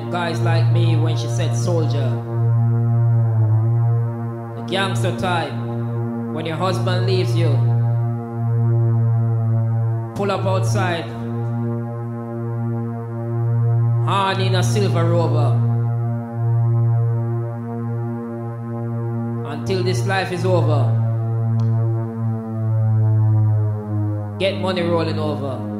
guys like me when she said soldier. The gangster type, when your husband leaves you, pull up outside, horn in a silver rover. Until this life is over, get money rolling over.